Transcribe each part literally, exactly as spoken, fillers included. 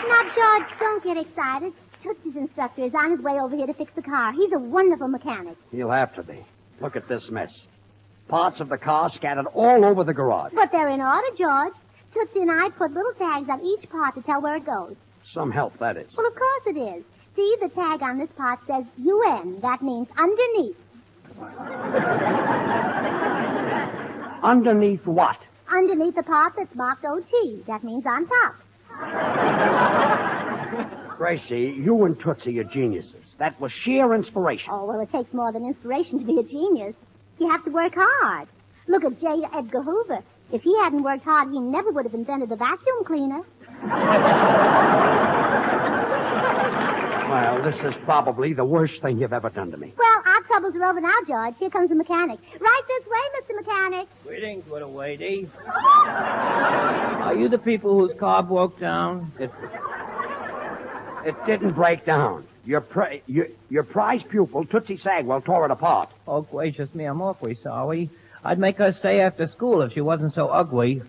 Now, George, don't get excited. Tootsie's instructor is on his way over here to fix the car. He's a wonderful mechanic. He'll have to be. Look at this mess. Parts of the car scattered all over the garage. But they're in order, George. Tootsie and I put little tags on each part to tell where it goes. Some help, that is. Well, of course it is. See, the tag on this part says U N. That means underneath. Underneath what? Underneath the part that's marked O T. That means on top. Gracie, you and Tootsie are geniuses. That was sheer inspiration. Oh, well, it takes more than inspiration to be a genius. You have to work hard. Look at J. Edgar Hoover. If he hadn't worked hard, he never would have invented the vacuum cleaner. Well, this is probably the worst thing you've ever done to me. Well, our troubles are over now, George. Here comes the mechanic. Right this way, Mister Mechanic. Greetings, little lady. Are you the people whose car broke down? It, it didn't break down. Your, pri- your, your prize pupil, Tootsie Sagwell, tore it apart. Oh, gracious me, I'm awfully sorry. I'd make her stay after school if she wasn't so ugly.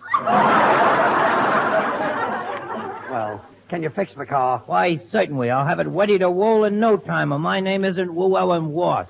Well, can you fix the car? Why, certainly. I'll have it ready to roll in no time, and my name isn't Llewellyn Ross.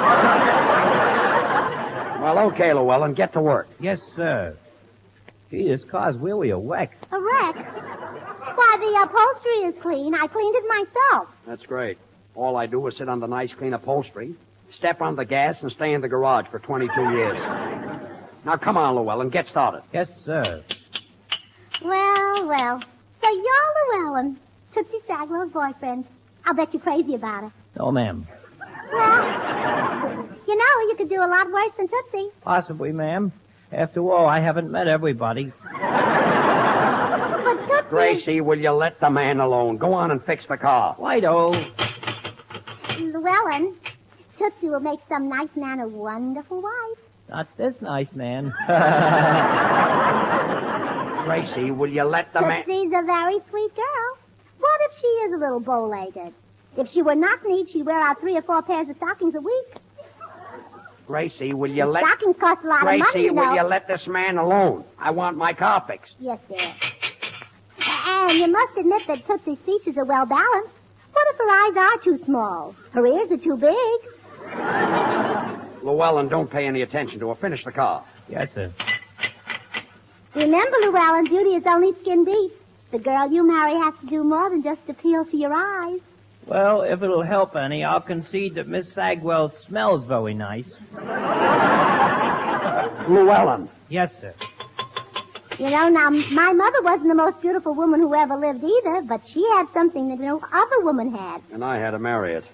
Well, okay, Llewellyn, get to work. Yes, sir. Gee, this car's really a wreck. A wreck? Why, the upholstery is clean. I cleaned it myself. That's great. All I do is sit on the nice, clean upholstery, step on the gas, and stay in the garage for twenty-two years. Now, come on, Llewellyn, get started. Yes, sir. Well, well. So you're Llewellyn, Tootsie Sagwell's boyfriend. I'll bet you're crazy about it. No, ma'am. Well, you know, you could do a lot worse than Tootsie. Possibly, ma'am. After all, I haven't met everybody. But Tootsie... Gracie, will you let the man alone? Go on and fix the car. Righto. Llewellyn, Tootsie will make some nice man a wonderful wife. Not this nice man. Gracie, will you let the man... Tootsie's a very sweet girl. What if she is a little bow-legged? If she were not neat, she'd wear out three or four pairs of stockings a week. Gracie, will you let... Stockings cost a lot Gracie, of money, you know. will you let this man alone? I want my car fixed. Yes, dear. And you must admit that Tootsie's features are well balanced. What if her eyes are too small? Her ears are too big? Llewellyn, don't pay any attention to her. Finish the car. Yes, sir. Remember, Llewellyn, beauty is only skin deep. The girl you marry has to do more than just appeal to your eyes. Well, if it'll help any, I'll concede that Miss Sagwell smells very nice. Llewellyn. Yes, sir. You know, now, my mother wasn't the most beautiful woman who ever lived either, but she had something that no other woman had. And I had to marry it.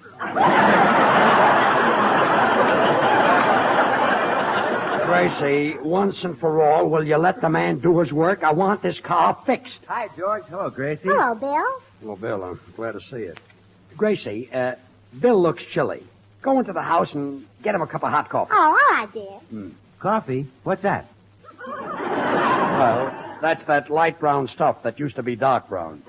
Gracie, once and for all, will you let the man do his work? I want this car fixed. Hi, George. Hello, Gracie. Hello, Bill. Well, Bill, I'm glad to see you. Gracie, uh, Bill looks chilly. Go into the house and get him a cup of hot coffee. Oh, all right, dear. Hmm. Coffee? What's that? Well, that's that light brown stuff that used to be dark brown.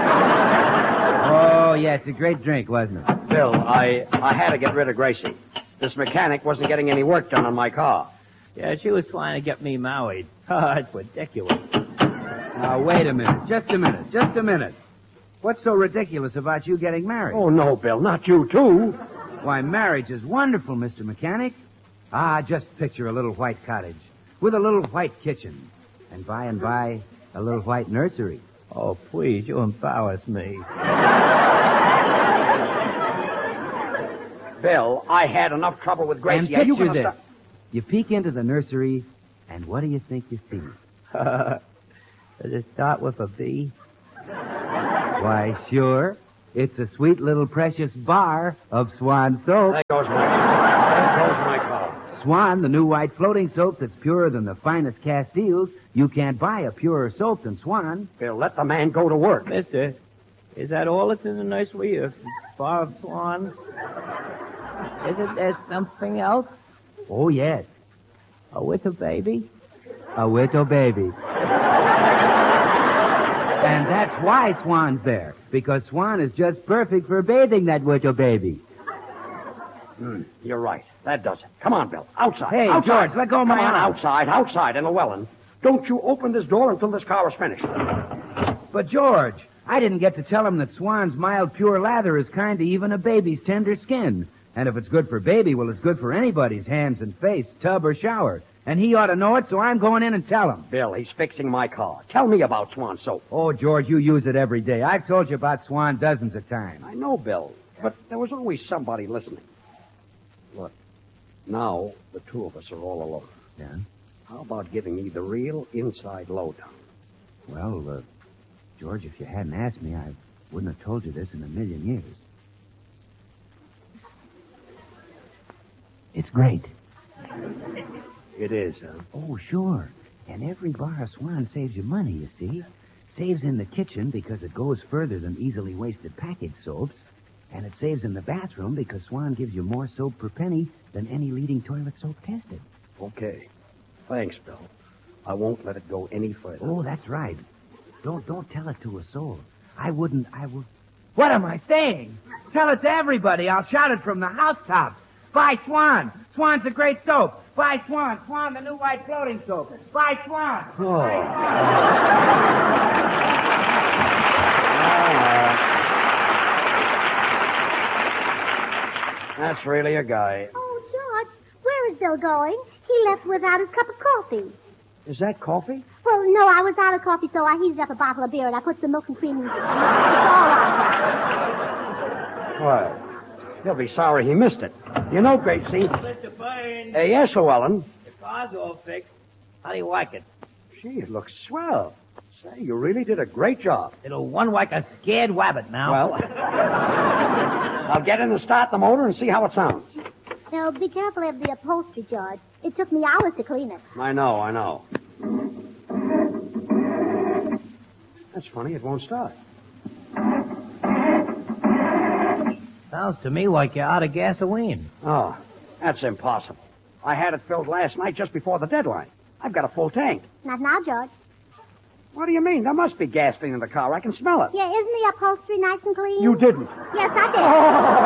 Oh, yeah, it's a great drink, wasn't it? Bill, I, I had to get rid of Gracie. This mechanic wasn't getting any work done on my car. Yeah, she was trying to get me married. Oh, it's ridiculous. Now, wait a minute. Just a minute. Just a minute. What's so ridiculous about you getting married? Oh, no, Bill, not you, too. Why, marriage is wonderful, Mister Mechanic. Ah, just picture a little white cottage with a little white kitchen. And by and by, a little white nursery. Oh, please, you embarrass me. Bill, I had enough trouble with Gracie. And You picture gonna this. stop- You peek into the nursery, and what do you think you see? Does it start with a B? Why, sure. It's a sweet little precious bar of Swan soap. There goes my There goes my car. Swan, the new white floating soap that's purer than the finest Castiles. You can't buy a purer soap than Swan. Bill, let the man go to work. Mister, is that all that's in the nursery? A bar of Swan? Isn't there something else? Oh, yes. A little baby? A little baby. And that's why Swan's there. Because Swan is just perfect for bathing that little baby. Hmm, you're right. That does it. Come on, Bill. Outside. Hey, outside. George, let go of my Come on, arm. outside, outside, in Llewellyn. Don't you open this door until this car is finished. But, George, I didn't get to tell him that Swan's mild, pure lather is kind to even a baby's tender skin. And if it's good for baby, well, it's good for anybody's hands and face, tub or shower. And he ought to know it, so I'm going in and tell him. Bill, he's fixing my car. Tell me about Swan soap. Oh, George, you use it every day. I've told you about Swan dozens of times. I know, Bill, but there was always somebody listening. Look, now the two of us are all alone. Yeah? How about giving me the real inside lowdown? Well, uh, George, if you hadn't asked me, I wouldn't have told you this in a million years. It's great. It is, huh? Oh, sure. And every bar of Swan saves you money, you see. Saves in the kitchen because it goes further than easily wasted packaged soaps. And it saves in the bathroom because Swan gives you more soap per penny than any leading toilet soap tested. Okay. Thanks, Bill. I won't let it go any further. Oh, that's right. Don't don't tell it to a soul. I wouldn't, I would... What am I saying? Tell it to everybody. I'll shout it from the housetops. Buy Swan. Swan's a great soap. Buy Swan. Swan, the new white floating soap. Buy Swan. Oh. Buy That's really a guy. Oh, George, where is Bill going? He left without his cup of coffee. Is that coffee? Well, no, I was out of coffee, so I heated up a bottle of beer and I put some milk and cream in it. It's all right. Well, he'll be sorry he missed it. You know, Gracie. Mister Burns, Uh, yes, Llewellyn. the car's all fixed. How do you like it? Gee, it looks swell. Say, you really did a great job. It'll one like a scared wabbit now. Well, I'll get in and start the motor and see how it sounds. Now, be careful of the upholstery, George. It took me hours to clean it. I know, I know. That's funny, it won't start. Sounds to me like you're out of gasoline. Oh, that's impossible. I had it filled last night just before the deadline. I've got a full tank. Not now, George. What do you mean? There must be gasoline in the car. I can smell it. Yeah, isn't the upholstery nice and clean? You didn't. Yes, I did.